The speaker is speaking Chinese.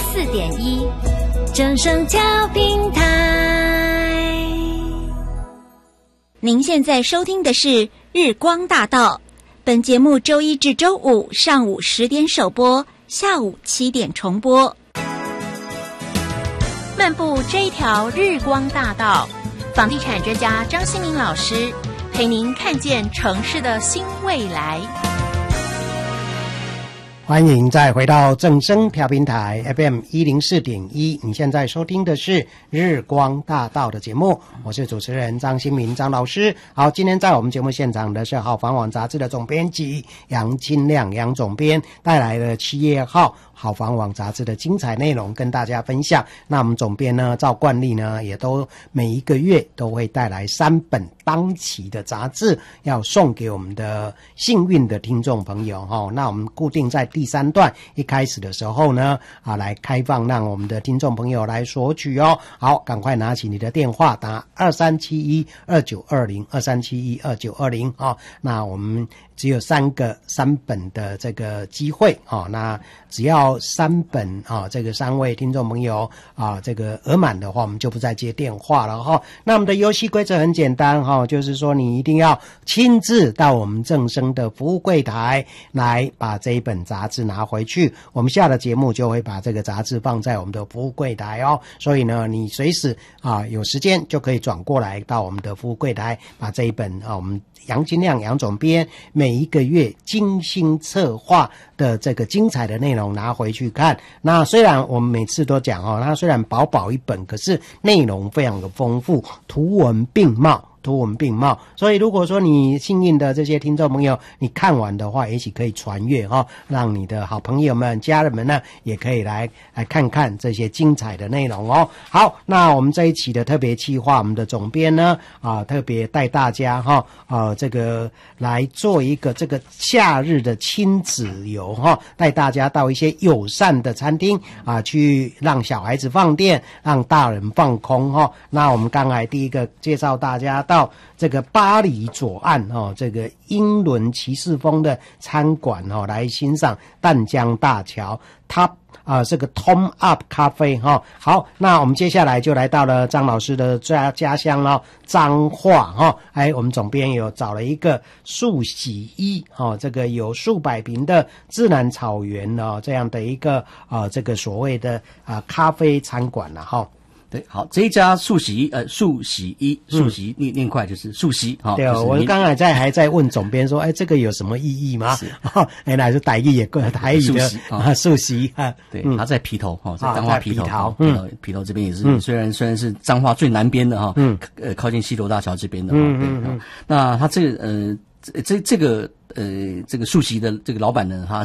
84.1正声调频台。 您现在收听的是日光大道，本节目周一至周五上午10点首播，下午7点重播。 漫步这一条日光大道，房地产专家张新民老师陪您看见城市的新未来。 欢迎再回到正声调频台 FM 104.1，你现在收听的是日光大道的节目，我是主持人张新民张老师。好，今天在我们节目现场的是好房网杂志的总编辑杨金亮杨总编，带来了7月号好房网杂志的精彩内容跟大家分享。那我们总编呢，照惯例呢，也都每一个月都会带来3本当期的杂志，要送给我们的幸运的听众朋友哈。那我们固定在第3段一开始的时候呢，来开放让我们的听众朋友来索取哦。好，赶快拿起你的电话，打23712920 23712920啊。那我们只有3本的这个机会啊，那只要3本啊，这个3位听众朋友啊，这个额满的话，我们就不再接电话了哈。那我们的游戏规则很简单哈，就是说你一定要亲自到我们正声的服务柜台来把这一本杂志拿回去，我们下了节目就会把这个杂志放在我们的服务柜台哦。所以呢，你随时有时间就可以转过来到我们的服务柜台，把这一本我们杨金亮杨总编每一个月精心策划的这个精彩的内容拿回去看。那虽然我们每次都讲它虽然薄薄一本，可是内容非常的丰富，图文并茂。所以如果说你幸运的这些听众朋友，你看完的话，也许可以传阅让你的好朋友们家人们呢也可以来看看这些精彩的内容哦。好，那我们这一期的特别企划，我们的总编呢特别带大家这个来做一个这个夏日的亲子游带大家到一些友善的餐厅去让小孩子放电，让大人放空那我们刚才第一个介绍大家到这个巴黎左岸这个英伦骑士风的餐馆来欣赏淡江大桥这个 Tom Up 咖啡好，那我们接下来就来到了张老师的家乡彰化我们总编有找了一个树洗衣这个有数百坪的自然草原这样的一个这个所谓的咖啡餐馆对，好，这一家树洗衣念快就是树洗对就是我刚才还在问总编说这个有什么意义吗？那是台语也台语的树洗对，它在埤头在彰化埤头埤头这边也是虽然是彰化最南边的靠近西螺大桥这边的对那它这个这个树洗的这个老板呢，他